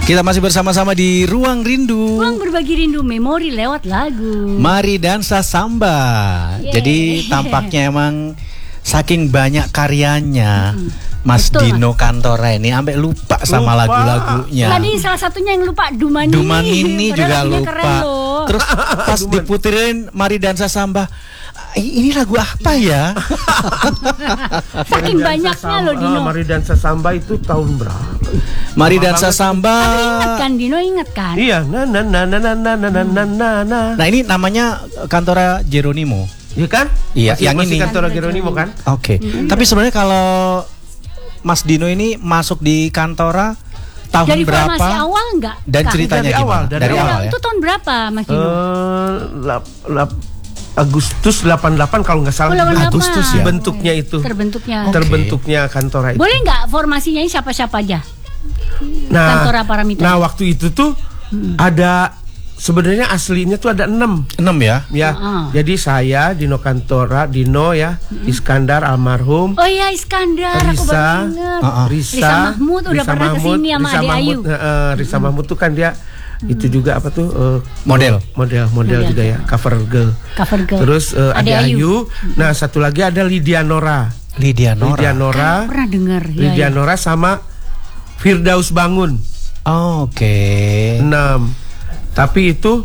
Kita masih bersama-sama di Ruang Rindu. Ruang berbagi rindu memori lewat lagu. Mari dansa samba. Jadi tampaknya emang saking banyak karyanya Mas Betul, Dino Kantora ini sampai lupa sama lagu-lagunya. Tadi salah satunya yang lupa Duman ini juga lupa. Keren loh. Terus pas diputerin Mari Dansa Samba, ini lagu apa ya? Saking banyaknya loh Dino. Mari Dansa Samba itu tahun berapa? Mari Dansa Samba. Ingat kan Dino, ingat kan? Iya, Nah ini namanya Kantora Geronimo. Iya kan? Iya, yang masih ini. Kantora Geronimo kan? Oke. Tapi sebenarnya kalau Mas Dino ini masuk di Kantora tahun Dari berapa? formasi awal enggak? Dan ceritanya Dari awal, gimana? dari awal ya. Itu tahun berapa Mas Dino? Agustus 88 kalau nggak salah. 88. Agustus ya? Bentuknya itu. Terbentuknya. Kantora itu. Boleh nggak formasinya ini siapa-siapa aja? Nah, Kantora Paramita. Nah, waktu itu tuh ada sebenarnya aslinya tuh ada 6 ya? ya. Jadi saya Dino Kantora, Dino ya, Iskandar almarhum. Oh iya Iskandar, aku baru ingat. Risa Mahmud udah pernah kesini sama Ade Ayu. Risa Mahmud tuh kan dia itu juga apa tuh model juga ya, cover girl. Terus Ade Ayu. Nah, satu lagi ada Lydia Nora. Kan pernah dengar ya. Lydia Nora sama Firdaus Bangun. Oke. 6. Tapi itu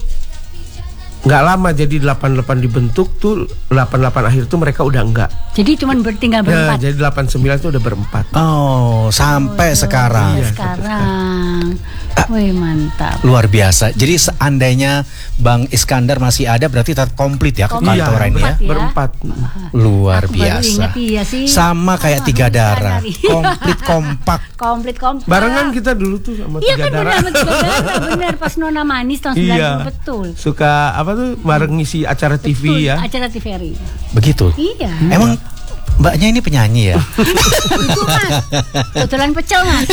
nggak lama, jadi 88 dibentuk tuh 88 akhir tuh mereka udah enggak. Jadi cuman tinggal berempat. Jadi 89 tuh udah berempat. Sampai sekarang. Iya, sekarang. Wih mantap. Luar biasa. Jadi seandainya Bang Iskandar masih ada berarti tetap komplit ya Kantora ini ya. Berempat. Luar Aku biasa. baru ingat, iya sih. Sama kayak Tiga Darah. Komplit kompak. Komplit. Barengan kita dulu tuh sama Tiga Darah. Iya kan Tiga Darah benar pas Nona Manis tahun 90 betul. Suka apa tuh bareng ngisi acara TV ya. Acara TVRI. Begitu. Iya. Emang Mbaknya ini penyanyi ya? Itu Mas. Kebetulan pecel Mas.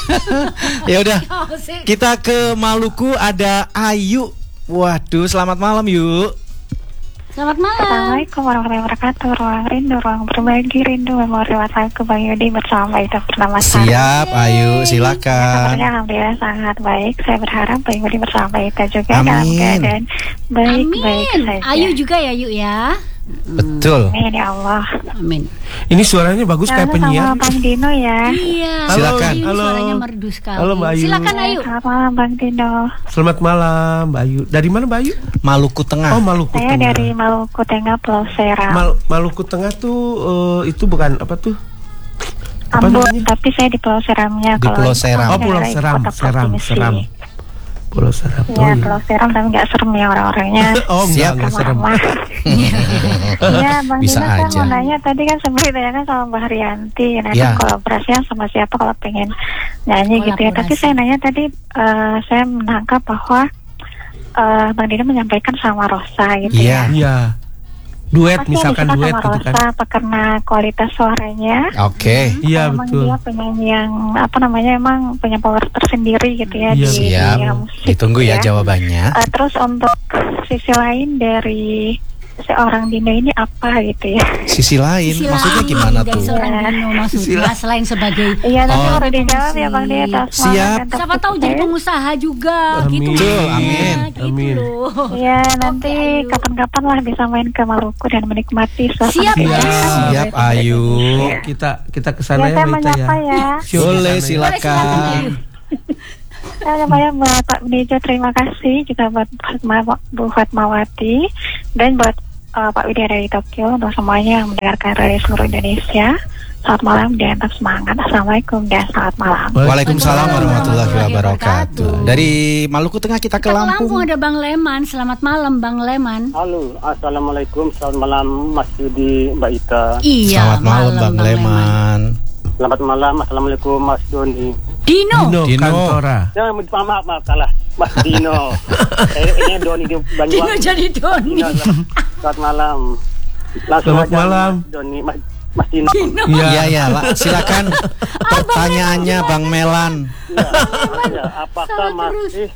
Ya udah. Kita ke Maluku, ada Ayu. Waduh, selamat malam yuk. Selamat malam. Assalamualaikum warahmatullahi wabarakatuh. Ruang rindu, ruang berbagi rindu memori lagu Bang Yudi bersama itu bernama Sari. Siap, Ayu, silakan. Kabarnya alhamdulillah sangat baik. Saya berharap Bang Yudi bersama itu juga Amin. dalam keadaan baik-baik saja. Ayu juga ya Yuk ya. Betul. Amin ya Allah. Amin. Ini suaranya bagus kayak penyiar. Sama Bang Dino ya. Iya. Silakan. Halo. Suaranya merdu sekali. Halo Mbak Ayu. Silakan Ayu. Selamat malam Bang Dino. Selamat malam Mbak Ayu. Dari mana Mbak Ayu? Maluku Tengah. Oh, Maluku Saya Tengah. dari Maluku Tengah, Pulau Seram. Maluku Tengah tuh itu bukan apa tuh? Ambon, tapi saya di Pulau Seramnya. Di Pulau Seram. Oh, Pulau Seram. Pulau Seram. Iya, Pulau Seram tapi nggak serem ya orang-orangnya. Oh, siap. nggak serem. Iya, Bang Bisa Dino, saya aja. mau nanya tadi kan sebenarnya ditanyakan sama Mbak Haryanti, nah Ya. kolaborasinya sama siapa kalau pengen nyanyi gitu ya. Tapi saya nanya tadi, saya menangkap bahwa Bang Dino menyampaikan sama Rosa gitu ya. Iya. Duet, Pasti misalkan disuka duet sama gitu Rosa, kan. apa karena kualitas suaranya? Oke. Iya, Emang betul. dia penyanyi yang emang punya power tersendiri gitu ya Iya, di Siap. dunia musik. Ditunggu ya jawabannya. Terus untuk sisi lain dari seorang Dino ini apa gitu ya? Sisi lain, maksudnya gimana dari tuh? seorang Dino maksudnya selain sebagai Iya, nanti Oh. baru dijawab ya Bang Dino. Siap. siapa tahu jadi pengusaha juga Amin. gitu. Betul, amin. Ya, gitu Amin. loh. Iya, nanti Ayu. kapan-kapan lah bisa main ke Maluku dan menikmati suasana. Siap, Dino. Siap, Ayu. Kita kesana Ya, ya saya Mbak Ita menyapa ya. Siap, Boleh, kesana ya. silakan. Saya buat Pak Benejo, terima kasih juga buat Bu Fatmawati dan buat Pak Widya dari Tokyo, untuk semuanya yang mendengarkan dari seluruh Indonesia. Selamat malam dan tetap semangat. Assalamualaikum dan selamat malam. Waalaikumsalam warahmatullahi wabarakatuh. Dari Maluku Tengah kita ke Lampung. ada Bang Leman. Selamat malam Bang Leman. Halo, assalamualaikum, selamat malam Mas Yudi, Mbak Ita. Iya, Selamat malam Bang Leman. Selamat malam, assalamualaikum Mas Doni. Dino. Kantora. Ya, maaf salah, Mas Dino. Ini Doni di Dino Banyuwangi. jadi Doni. Dino, selamat malam. Langsung Selamat aja, malam. Doni, Mas Dino. Iya, silakan pertanyaannya Bang Melan. Ya, apakah masih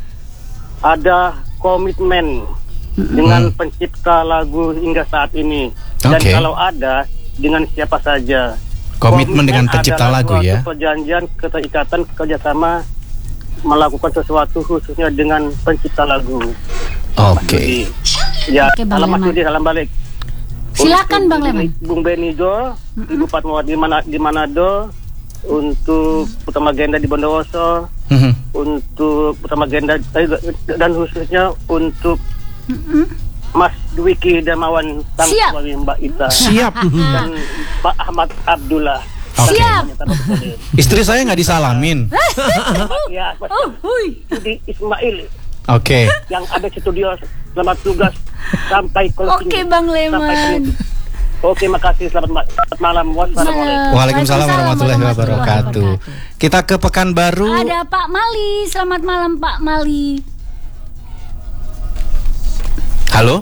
ada komitmen dengan pencipta lagu hingga saat ini? Dan Oke. kalau ada, dengan siapa saja? Komitmen dengan pencipta adalah lagu suatu ya. perjanjian, keterikatan, kerjasama melakukan sesuatu khususnya dengan pencipta lagu. Oke. Ya, Oke, Bang salam Mas Leman. Yudi, salam balik. Silakan Untuk Bang Leman. Bung Benijo, Ibu Fatmawati di Manado, untuk Utama Genda di Bondowoso, untuk Utama Genda dan khususnya untuk Mas Dwiki Darmawan sang Siap. suami Mbak Ita Siap. dan Pak Ahmad Abdullah. Oke. Siap. Istri saya nggak disalamin. Ya, Mas Yudi Ismail Oke. yang ada di studio, selamat tugas sampai closing. Oke, Bang Sampai Leman. penutup. Oke, makasih. Selamat malam. Wassalamualaikum. Waalaikumsalam warahmatullahi wabarakatuh. Kita ke Pekanbaru. Ada Pak Mali. Selamat malam Pak Mali. Halo.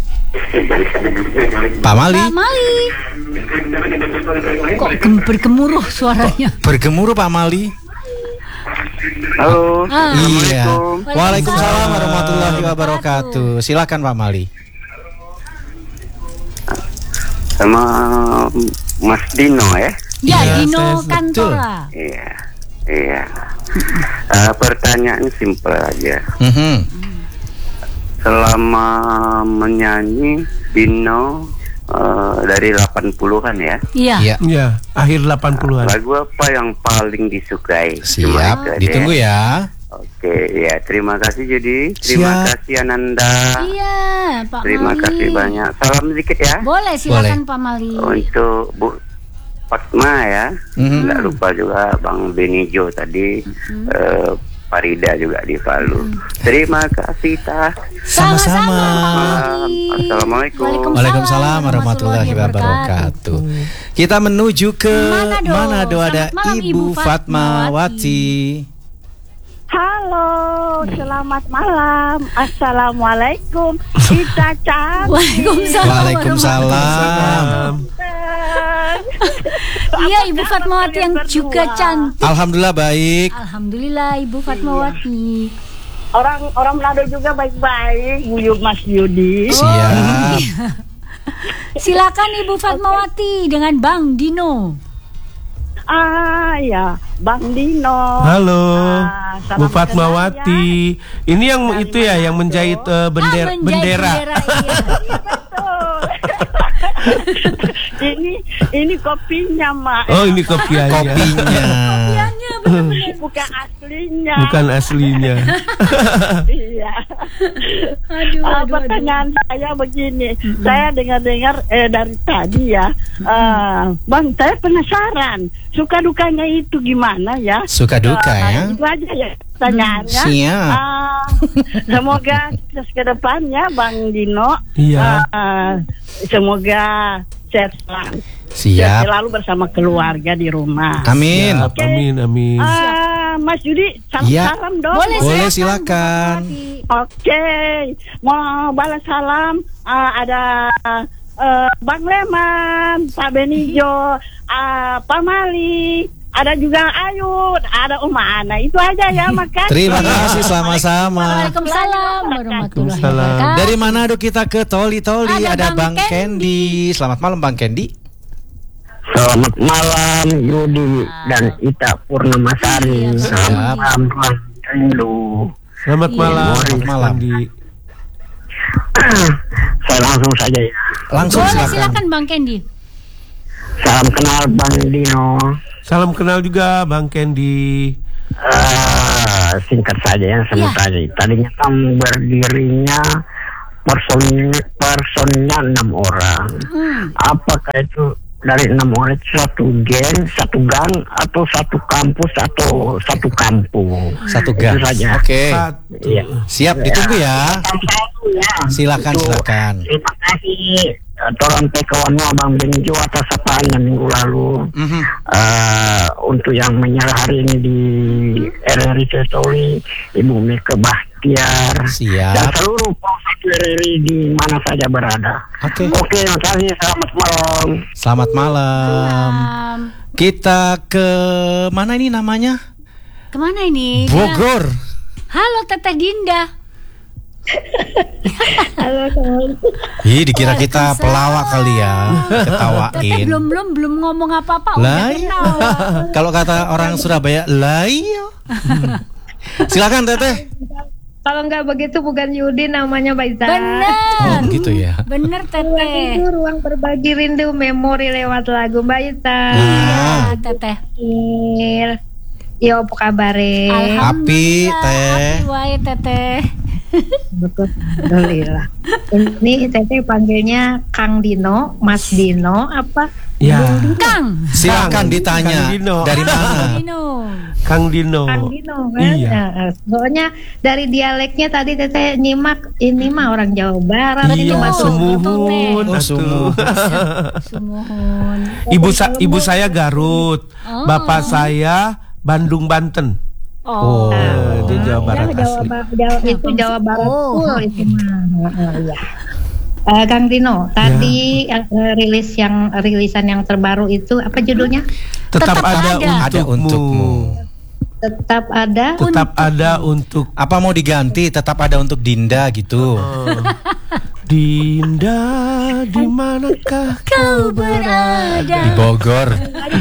Pak Mali. Pak Mali. Kok bergemuruh suaranya? Bergemuruh Pak Mali. Halo. Iya. Waalaikumsalam warahmatullahi wabarakatuh. Silakan Pak Mali. Sama Mas Dino ya. Ya, Iya, Dino betul. Kantora. Iya. Pertanyaan simpel aja. Selama menyanyi Dino dari 80-an ya. Iya. Iya. Iya, akhir 80-an. Lagu apa yang paling disukai? Cuma Siap. itu aja. Ditunggu ya. Oke, ya terima kasih Judi. Terima Siap. kasih Ananda. Iya, Pak Terima Mali. kasih banyak. Salam sedikit ya. Boleh, silakan Pak Mali. Untuk Bu Fatma ya. Nggak lupa juga Bang Benijo tadi. Farida juga di Palu. Terima kasih Tah. Sama-sama. Assalamualaikum. Waalaikumsalam warahmatullahi wabarakatuh. Kita menuju ke Manado, ada Selamat malam, Ibu Fatmawati. Halo, selamat malam. Assalamualaikum. Kita cantik. Waalaikumsalam. Iya, Ibu Fatmawati yang juga cantik. Alhamdulillah baik. Alhamdulillah Ibu Fatmawati. Orang Manado juga baik-baik. Buyut Mas Yudi. Siap. Silakan Ibu Fatmawati dengan Bang Dino. Ya, Bang Dino. Halo, Bu salam Fatmawati. Ini yang Dari itu ya, yang menjahit Menjahit bendera. Iya. ini kopinya, Mak. Oh, ini kopiannya. Kopinya. Kopiannya benar-benar. Bukan aslinya. Bukan aslinya. Iya. Aduh. Pertanyaan saya begini, saya dengar-dengar dari tadi ya, Bang, saya penasaran, suka dukanya itu gimana ya? Suka duka ya. Itu aja ya pertanyaannya. Siap. Semoga sukses ke depannya, Bang Dino. Iya. Semoga sehat selalu. Siap. Selalu bersama keluarga di rumah. Amin. Siap, amin. Mas Yudi, Iya. salam dong. Boleh, silakan. Oke, mau balas salam. Ada Bang Leman, Pak Benijo, Pak Mali, ada juga Ayun, ada Uma Ana. Itu aja ya, makasih. Terima kasih sama-sama. Waalaikumsalam warahmatullahi Waalaikumsalam. wabarakatuh. Dari Manado kita ke Toli-Toli, Ada ada Bang Bang Kendi. Selamat malam Bang Kendi. Selamat malam Yudi dan Ita Purnamasari. Selamat malam Bang Rindu. Selamat malam. Selamat malam. Kendi. Saya langsung saja ya. Langsung Boleh, silakan. silakan Bang Kendi. Salam kenal Bang Dino. Salam kenal juga Bang Kendi. Singkat saja ya, sebut Iya. aja. Tadinya kan berdirinya personnya 6 orang. Apakah itu dari 6 orang itu satu geng, satu gang, atau satu kampus, atau satu kampung? Satu Itu gas. saja. Oke. Satu. Iya. Siap, ditunggu ya. Silakan, Itu. silakan. Terima kasih Toron kawannya Bang Benjo atas sapaan minggu lalu. Untuk yang menyerah hari ini di RRI Toli, Ibu Mika Bahtiar, Siap. dan seluruh polsek RRI di mana saja berada. Oke. Oke, terima kasih. Selamat malam. Selamat malam. Kita ke mana ini namanya? Kemana ini? Bogor. Halo Teteh Dinda. Ih, dikira kita pelawak kali ya. Teteh Ketawain. belum ngomong apa-apa Lah udah iya. ketawa. Kalau kata orang Surabaya, lah iya. Silakan Teteh. Kalau nggak begitu bukan Yudi namanya Mbak Ita. Bener. Oh gitu ya. Bener Teteh. Itu ruang berbagi rindu memori lewat lagu Mbak Ita. Iya Teteh. Yo apa kabar? Api Teh. Api wae Teteh. Alhamdulillah. Ini Teteh panggilnya Kang Dino, Mas Dino apa? Ya. Kang. Silakan ditanya. Kang Dino. Dari mana? Dino. Kang Dino. Kang Dino kan? Iya. Nah, soalnya dari dialeknya tadi Teteh nyimak ini mah orang Jawa Barat. Iya, Sumuhun. Oh, Sumuhun. Sumuhun. Ibu saya Garut, Oh. bapak saya Bandung Banten. Oh. Itu Jawa Barat asli. Itu Jawa Barat Oh. full itu mah. Iya. Kang Dino, tadi rilisan yang terbaru itu apa judulnya? Tetap ada Ada untukmu. Tetap ada. Tetap ada untuk Apa mau diganti? Tetap ada untuk Dinda gitu. Dinda, di manakah Kau berada. Di Bogor.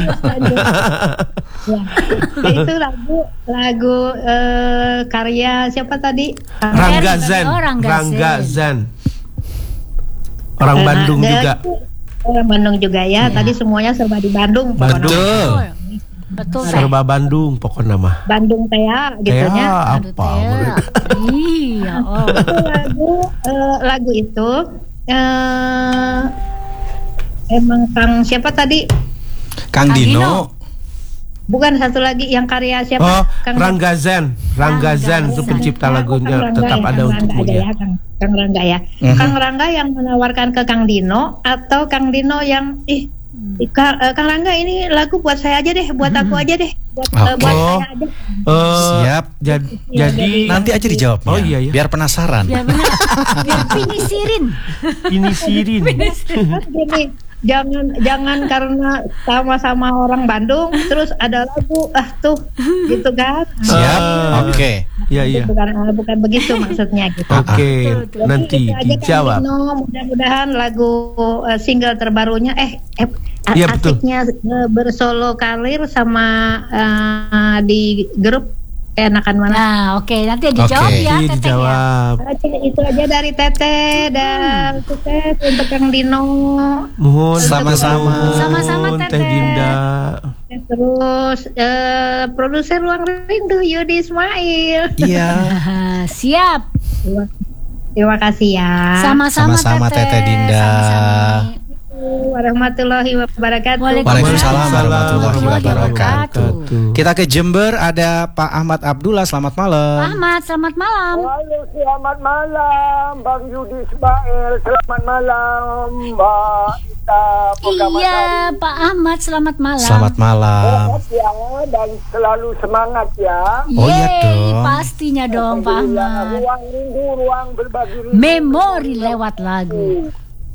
Ya. Itu lagu karya siapa tadi? Rangga Zan. Oh, Rangga Zan. Orang Bandung juga. Orang Bandung juga ya. Tadi semuanya serba di Bandung. Betul. Betul. Serba Bandung pokoknya mah. Bandung Tea gitunya. Apa mereka? Iya. Oh. Itu lagu itu emang Kang siapa tadi? Kang Dino. Bukan satu lagi yang karya siapa? Oh, Kang Rangga Zan itu pencipta lagunya Kang Rangga Tetap ya, Ada Kang Untukmu Rangga ya. Kang Rangga ya. Kang Rangga yang menawarkan ke Kang Dino atau Kang Dino yang Kang Rangga ini lagu buat saya aja deh, buat aku aja deh, buat saya aja. Siap. Jadi Nanti aja dijawabnya. Oh iya ya. Biar penasaran. Ya benar. Biar pinisirin. Gini, jangan karena sama-sama orang Bandung terus ada lagu tuh gitu kan. Siap. Oke. Iya. Bukan begitu maksudnya gitu. Oke, Jadi nanti itu aja, Kang dijawab. Dino, mudah-mudahan lagu single terbarunya Iya, betul. asiknya bersolo karir sama di grup enakan mana? Nah, oke, nanti dijawab Oke. ya Iya, Teteh ya. dijawab. Itu aja dari Teteh dan sukses untuk Kang Dino. Mohon Sama-sama. Sama-sama, Teh Teteh. Dinda. Terus produser Ruang Rindu Yudi Ismail. Iya. Siap. Terima kasih ya. Sama-sama Teteh Dinda. Sama-sama. Warahmatullahi wabarakatuh. Waalaikumsalam warahmatullahi warahmatullahi wabarakatuh. Kita ke Jember, ada Pak Ahmad Abdullah. Selamat malam. Ahmad, selamat malam. Halo, selamat malam Bang Yudi Ismail. Selamat malam Mbak Ita. Iya, Pak Ahmad, selamat malam. Selamat malam. Sehat ya dan selalu semangat ya. Oh iya Yeay, dong. pastinya dong Pak Ahmad. Ruang rindu, ruang berbagi rindu. Memori lewat lagu.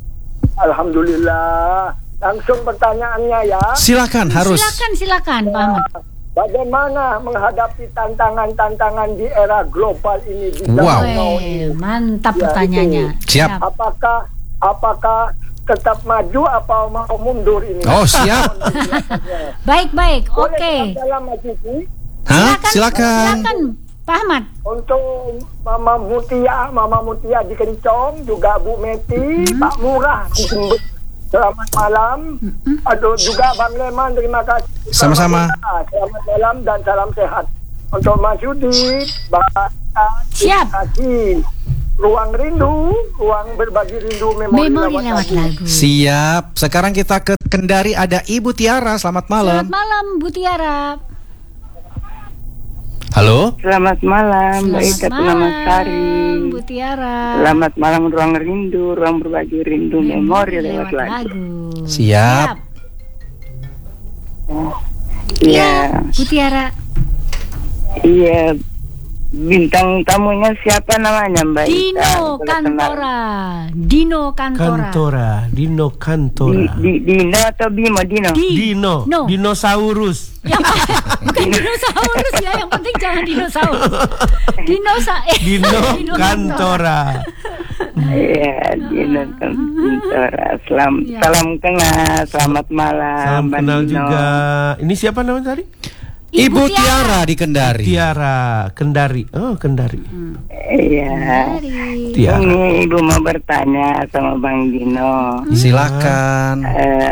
Alhamdulillah. Langsung pertanyaannya ya. Silakan, harus. Silakan Pak Ahmad. Bagaimana menghadapi tantangan-tantangan di era global ini di Wow. zaman now ini? Mantap Ya, pertanyaannya. Siap. Apakah tetap maju atau mau mundur ini? Oh, siap. Baik, Boleh oke. dalam Mas Yudi? Hah? Silakan. Pak Ahmad. Untuk Mama Mutia di Kencong, juga Bu Meti, Pak Murah di Jember. Selamat malam. Aduh, juga Bang Leman, terima kasih. Sama-sama. Selamat malam dan salam sehat. Untuk Mas Yudi, Bang Siap. terima kasih. Ruang rindu, ruang berbagi rindu memori Memori lewat lagu. Siap. Sekarang kita ke Kendari, ada Ibu Tiara. Selamat malam. Selamat malam Bu Tiara. Halo. Selamat malam, Mbak Ita Punamasari. Bu Tiara. Selamat malam, ruang rindu, ruang berbagi rindu, memori lewat lagu. Siap. Iya, Bu Tiara. iya. Bintang tamunya siapa namanya, Mbak Ita? Dino Kantora. Dino Kantora. Dino Kantora. Dino atau Bimo? Dino. Dino. No. Dinosaurus. Bukan dinosaurus ya, yang penting jangan dinosaurus. Dino Kantora. Iya, Dino Kantora. Salam kenal, selamat malam. Salam Mbak kenal Dino. juga. Ini siapa namanya tadi? Ibu Tiara di Kendari. Tiara Kendari. Oh, Kendari. Iya. Tiara. Ini Ibu mau bertanya sama Bang Dino. Silakan.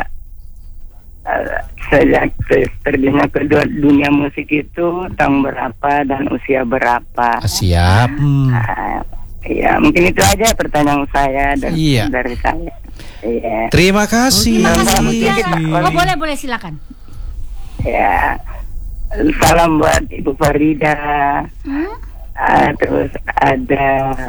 Sejak terjunnya ke dunia musik itu tahun berapa dan usia berapa? Siap. Ya mungkin itu aja pertanyaan saya dari saya. Iya. Terima kasih. Oh, boleh silakan. Ya. Salam buat Ibu Farida. Terus ada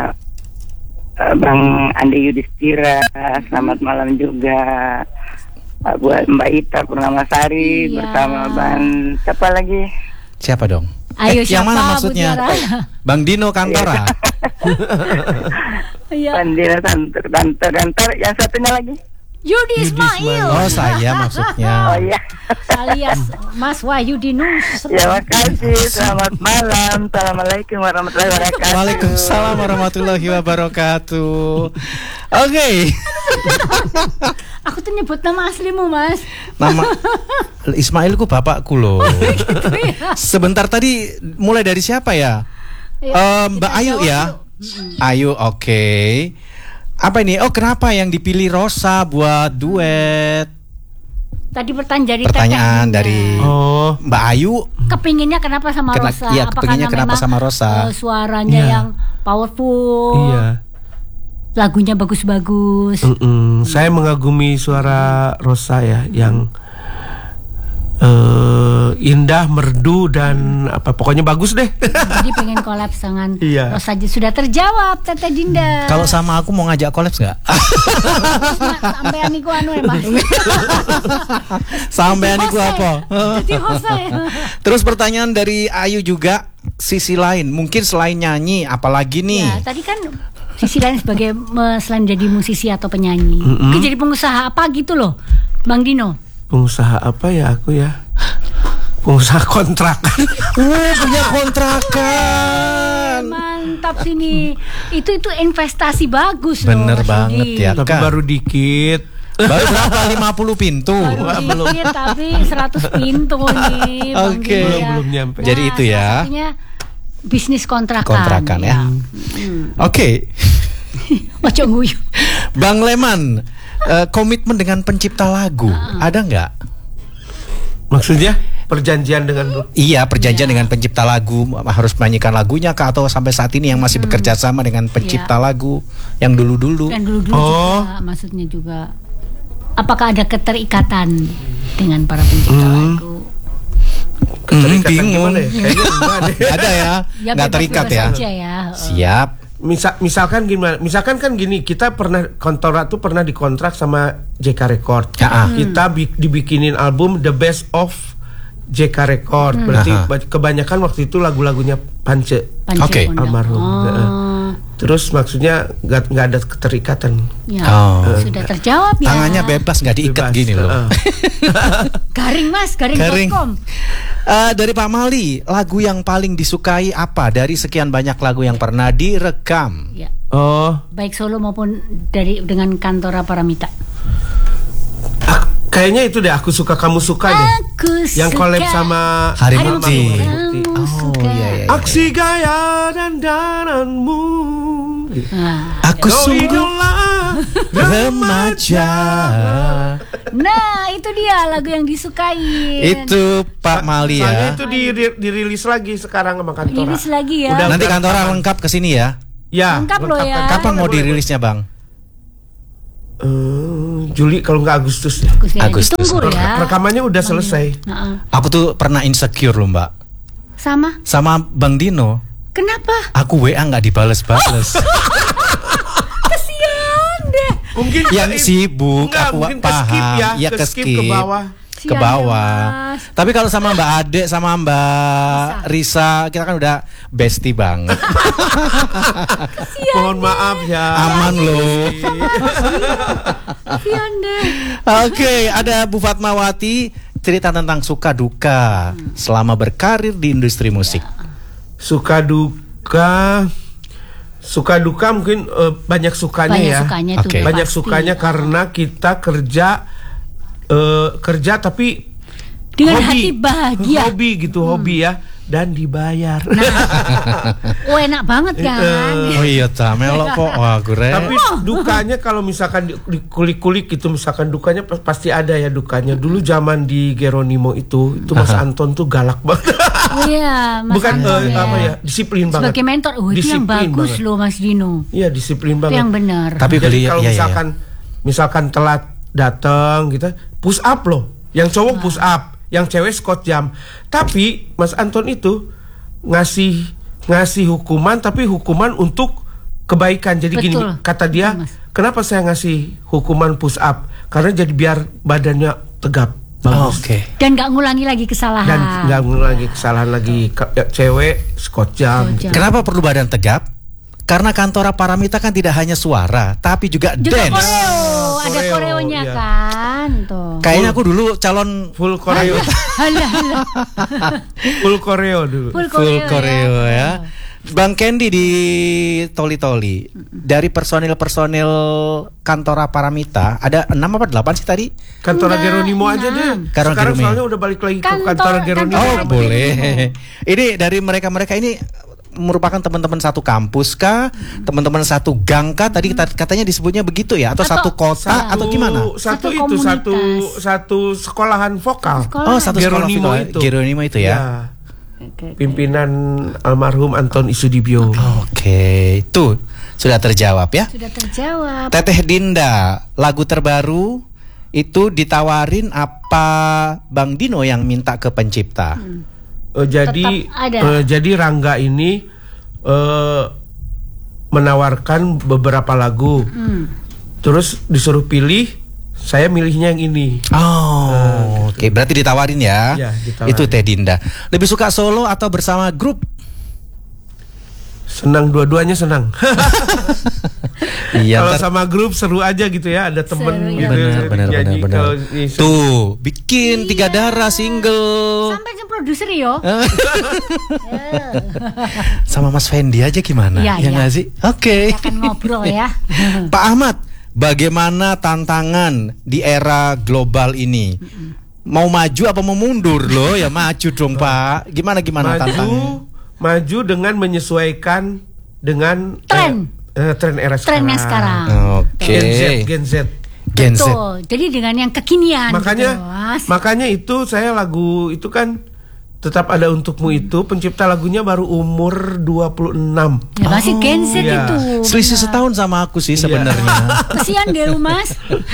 Bang Andi Yudhistira. Selamat malam juga. Buat Mbak Ita Purnamasari bersama Bang siapa lagi? Siapa dong? Ayo yang siapa, mana maksudnya? Bang Dino Kantora. Bang Dino Kantor. Yang satunya lagi? Yudi Ismail. Oh, saya maksudnya. Oh iya. Alias Mas Wahyudinus. Ya, makasih. Selamat malam. Assalamualaikum warahmatullahi wabarakatuh. Waalaikumsalam warahmatullahi wabarakatuh. Oke. Aku tuh nyebut nama aslimu, Mas. Nama Ismail ku bapakku loh. Gitu ya. Sebentar tadi mulai dari siapa ya? Mbak Ayu ya. Ayu, oke. Apa ini? Oh, kenapa yang dipilih Rosa buat duet? Tadi pertanyaan dari Mbak Ayu. Kepinginnya kenapa sama Rosa? Iya, kepinginnya kenapa sama Rosa? Suaranya yang powerful. Iya. Lagunya bagus-bagus. Saya mengagumi suara Rosa ya, yang indah, merdu dan apa pokoknya bagus deh. Jadi pengen collab dengan Rosa. Sudah terjawab Tete Dinda. Kalau sama aku mau ngajak collab nggak? Sampai aniku Mas. Sampai aniku apa? Jadi Jose. Terus pertanyaan dari Ayu juga, sisi lain mungkin selain nyanyi apalagi nih? Ya, tadi kan sisi lain sebagai selain jadi musisi atau penyanyi, mungkin jadi pengusaha apa gitu loh, Bang Dino. Pengusaha apa ya aku ya? Pengusaha kontrakan. Punya kontrakan. Mantap sini. Itu investasi bagus loh. Bener banget ya. Tapi baru dikit. Baru berapa? 50 pintu. Baru dikit tapi 100 pintu nih. Oke. Belum nyampe. Jadi itu ya. Satunya bisnis kontrakan. Kontrakan ya. Oke. Ojo nguyu. Bang Leman, komitmen dengan pencipta lagu ada nggak? Maksudnya perjanjian dengan? Iya, perjanjian dengan pencipta lagu, harus menyanyikan lagunya kah, atau sampai saat ini yang masih bekerja sama dengan pencipta lagu yang dulu-dulu? Dan dulu-dulu juga, maksudnya juga apakah ada keterikatan dengan para pencipta lagu? Keterikatan gimana ya? Kayaknya enggak deh. Ada ya, nggak terikat ya. Siap. Misalkan gimana? Misalkan kan gini, kita pernah Kantora tuh pernah dikontrak sama JK Record. Kita dibikinin album The Best of JK Record. Berarti kebanyakan waktu itu lagu-lagunya Pance. Oke. Almarhum. Terus maksudnya nggak ada keterikatan. Ya, sudah terjawab ya. Tangannya bebas, nggak diikat gini loh. Garing Mas, garing.com. Dari Pak Mali, lagu yang paling disukai apa dari sekian banyak lagu yang pernah direkam? Ya. Baik solo maupun dengan Kantora Paramita. Kayaknya itu deh, Aku Suka Kamu Suka deh. Yang collab sama Hari Mukti. Oh iya. Aksi gaya dan dananmu. Aku sungguh remaja. Nah, itu dia lagu yang disukai. Itu Pak Mali ya. Soalnya itu dirilis lagi sekarang sama Kantora. Dirilis lagi ya. Udah Nanti Kantora lengkap kesini ya. Ya. Lengkap loh ya. Kapan mau dirilisnya Bang? Juli kalau nggak Agustus. Agustus. Ditunggu ya. Rekamannya udah selesai. Aku tuh pernah insecure loh Mbak. Sama Bang Dino. Kenapa? Aku WA nggak dibales-bales. Kesian deh. Mungkin yang sibuk, aku paham. Ya ke bawah. Ke bawah. Tapi kalau sama Mbak Ade, sama Mbak Risa, kita kan udah bestie banget. Mohon maaf ya. Aman loh. Kasian deh. Oke, ada Bu Fatmawati, cerita tentang suka duka selama berkarir di industri musik. Suka duka mungkin banyak sukanya ya. Banyak sukanya karena kita kerja tapi Dengan hati bahagia. Hobi gitu, hobi ya. Dan dibayar. Enak banget kan. Oh iya, melok kok. Wah, gue. Tapi dukanya kalau misalkan dikulik-kulik gitu, misalkan dukanya pasti ada ya dukanya. Dulu zaman di Geronimo itu Mas Anton tuh galak banget. Oh iya, Mas Bukan Anton apa ya, disiplin banget. Sebagai mentor, itu yang bagus loh Mas Dino. Iya, disiplin banget. Itu yang benar. Tapi jadi kalau misalkan telat datang gitu, push up loh. Yang cowok push up, yang cewek squat jam. Tapi Mas Anton itu ngasih hukuman, tapi hukuman untuk kebaikan. Jadi gini, kata dia, kenapa saya ngasih hukuman push up? Karena jadi biar badannya tegap. Bagus. Dan nggak ngulangi lagi kesalahan. Dan nggak ngulangi kesalahan lagi. Cewek squat jam. Kenapa perlu badan tegap? Karena Kantora Paramita kan tidak hanya suara, tapi juga dance. Koreo. Ada koreonya kan tuh. Kayaknya aku dulu calon full koreo. Full koreo dulu. Full koreo ya. Bang Candy di Toli-Toli, dari personil Kantora Paramita ada 6 apa 8 sih tadi? Kantora Geronimo aja deh. Sekarang soalnya udah balik lagi ke Kantora Geronimo. Oh boleh. Ini dari mereka ini merupakan teman-teman satu kampus kah? Teman-teman satu gang kah? Tadi katanya disebutnya begitu ya? Atau satu kota atau gimana? Satu sekolahan vokal. Satu Geronimo itu. Geronimo itu ya. Pimpinan almarhum Anton Isudibyo. Oke, tuh sudah terjawab ya? Sudah terjawab. Teteh Dinda, lagu terbaru itu ditawarin apa Bang Dino yang minta ke pencipta? Jadi Rangga ini menawarkan beberapa lagu, terus disuruh pilih, saya milihnya yang ini. Oke, berarti ditawarin ya? Ya, ditawarin. Itu Teh Dinda. Lebih suka solo atau bersama grup? Senang, dua-duanya senang. Iya, kalau sama grup seru aja gitu ya, ada temen gitu. Benar. Tuh, bikin 3 darah single. Sampai ke produser yo. Sama Mas Fendi aja gimana? Ya nggak sih? Oke. Kita akan ngobrol ya. Pak Ahmad, bagaimana tantangan di era global ini? Mau maju apa mau mundur loh? Ya maju dong Pak. Gimana tantangannya? Maju dengan menyesuaikan dengan tren era sekarang. Trennya sekarang. Oke. Gen Z. Betul. Jadi dengan yang kekinian. Makanya itu saya lagu itu kan Tetap Ada Untukmu itu pencipta lagunya baru umur 26. Ya masih Gen Z itu. Selisih setahun sama aku sih sebenarnya. Kesian deh Mas.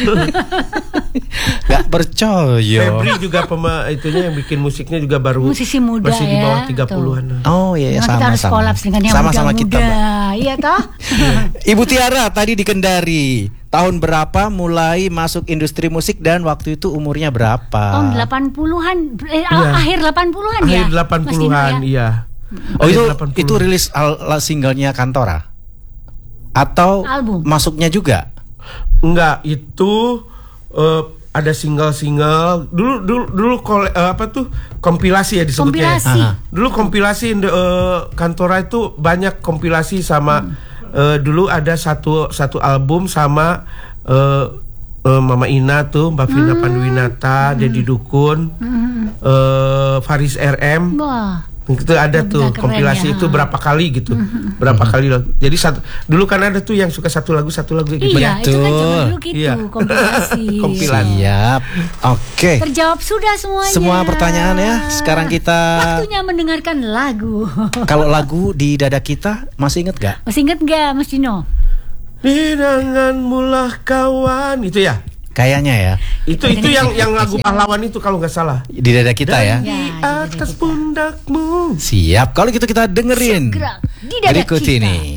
Gak percaya. Febri juga itunya yang bikin musiknya juga baru musisi muda masih di bawah 30-an. Oh iya sama. Kita harus kolaps dengan yang sama-sama kita. Iya toh? Ibu Tiara tadi di Kendari. Tahun berapa mulai masuk industri musik dan waktu itu umurnya berapa? Tahun 80-an, akhir 80-an ya? Akhir 80-an, iya. Oh itu rilis singlenya Kantora? Atau album? Masuknya juga? Enggak, itu ada single-single. Dulu kompilasi ya disebutnya. Kompilasi. Dulu kompilasi Kantora itu banyak kompilasi sama dulu ada satu album sama Mama Ina tuh, Mbak Vina Panduwinata, Dedi Dukun, Faris RM. Wah. Itu ada tuh kompilasi itu berapa kali gitu. Berapa kali loh. Jadi dulu kan ada tuh yang suka satu lagu gitu. Iya, itu kan zaman dulu gitu, kompilasi. Siap. Oke. Terjawab sudah semuanya. Semua pertanyaan ya. Sekarang kita waktunya mendengarkan lagu. Kalau lagu di dada kita masih inget gak? Masih inget gak Mas Dino? Di tanganmu lah kawan, itu ya? Kayaknya ya. Itu yang lagu pahlawan itu kalau nggak salah. Di dada kita ya. Di atas pundakmu. Siap. Kalau gitu kita dengerin. Di dada berikut kita. ini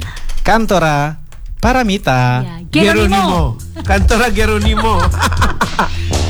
Kantora Paramita. Geronimo. Kantora Geronimo.